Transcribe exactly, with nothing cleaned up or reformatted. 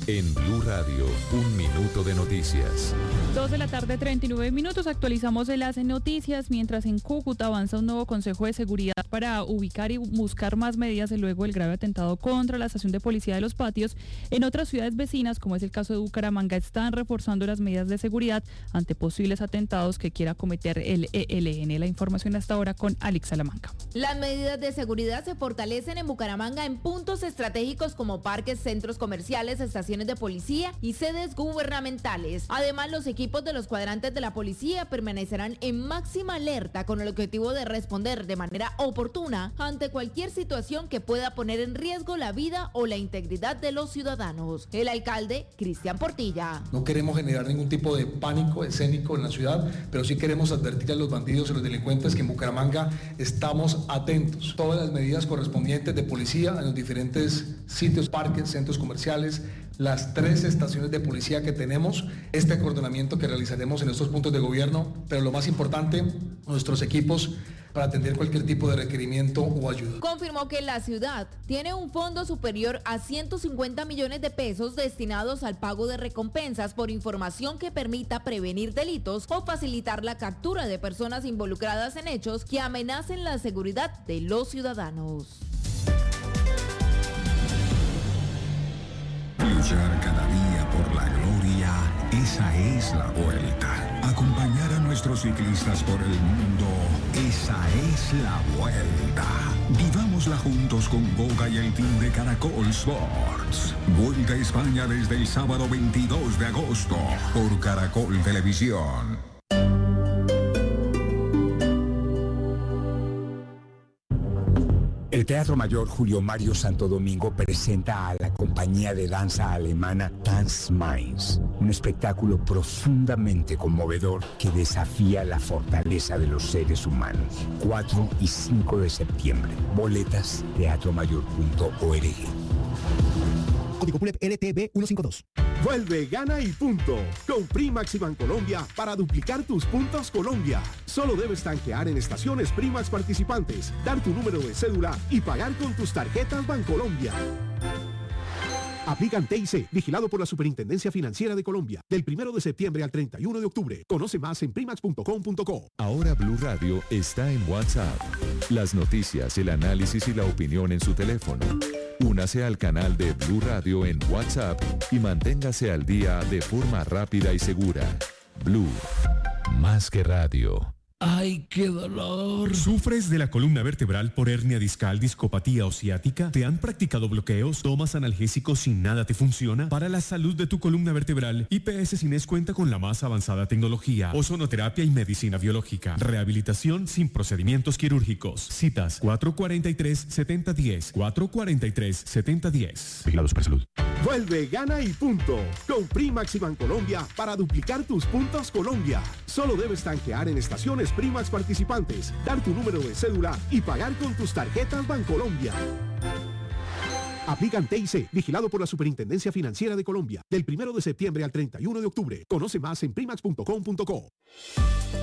En Blue Radio, un minuto de noticias. Dos de la tarde, treinta y nueve minutos. Actualizamos las noticias. Mientras en Cúcuta avanza un nuevo Consejo de Seguridad para ubicar y buscar más medidas de luego del grave atentado contra la estación de policía de Los Patios. En otras ciudades vecinas, como es el caso de Bucaramanga, están reforzando las medidas de seguridad ante posibles atentados que quiera cometer el E L N. La información hasta ahora con Alex Salamanca. Las medidas de seguridad se fortalecen en Bucaramanga en puntos estratégicos como parques, centros comerciales, estaciones de policía y sedes gubernamentales. Además, los equipos de los cuadrantes de la policía permanecerán en máxima alerta con el objetivo de responder de manera oportuna ante cualquier situación que pueda poner en riesgo la vida o la integridad de los ciudadanos. El alcalde, Cristian Portilla. No queremos generar ningún tipo de pánico escénico en la ciudad, pero sí queremos advertir a los bandidos y los delincuentes que en Bucaramanga estamos atentos. Todas las medidas correspondientes de policía en los diferentes sitios, parques, centros comerciales, las tres estaciones de policía que tenemos, este acordonamiento que realizaremos en estos puntos de gobierno, pero lo más importante, nuestros equipos para atender cualquier tipo de requerimiento o ayuda. Confirmó que la ciudad tiene un fondo superior a ciento cincuenta millones de pesos destinados al pago de recompensas por información que permita prevenir delitos o facilitar la captura de personas involucradas en hechos que amenacen la seguridad de los ciudadanos. Luchar cada día por la gloria, esa es la vuelta. Acompañar a nuestros ciclistas por el mundo, esa es la vuelta. Vivámosla juntos con Boga y el team de Caracol Sports. Vuelta a España desde el sábado veintidós de agosto por Caracol Televisión. El Teatro Mayor Julio Mario Santo Domingo presenta a la compañía de danza alemana Tanz Mainz, un espectáculo profundamente conmovedor que desafía la fortaleza de los seres humanos. cuatro y cinco de septiembre. Boletas teatro mayor punto org. Código P U L E P L T B ciento cincuenta y dos. Vuelve, gana y punto. Con Primax y Bancolombia para duplicar tus puntos Colombia. Solo debes tanquear en estaciones Primax participantes, dar tu número de cédula y pagar con tus tarjetas Bancolombia. Aplican T I C, vigilado por la Superintendencia Financiera de Colombia, del primero de septiembre al treinta y uno de octubre. Conoce más en primax punto com punto co. Ahora Blue Radio está en WhatsApp. Las noticias, el análisis y la opinión en su teléfono. Únase al canal de Blue Radio en WhatsApp y manténgase al día de forma rápida y segura. Blue, más que radio. ¡Ay, qué dolor! ¿Sufres de la columna vertebral por hernia discal, discopatía o ciática? ¿Te han practicado bloqueos? ¿Tomas analgésicos y nada te funciona? Para la salud de tu columna vertebral, I P S Cines cuenta con la más avanzada tecnología, ozonoterapia y medicina biológica. Rehabilitación sin procedimientos quirúrgicos. Citas cuatro cuatro tres, siete cero uno cero, cuatro cuatro tres, siete cero uno cero. Vigilados por salud. Vuelve, gana y punto. Con Primax y Bancolombia para duplicar tus puntos Colombia. Solo debes tanquear en estaciones Primax participantes, dar tu número de cédula y pagar con tus tarjetas Bancolombia. Aplican T I C, vigilado por la Superintendencia Financiera de Colombia, del primero de septiembre al treinta y uno de octubre. Conoce más en primax punto com punto co.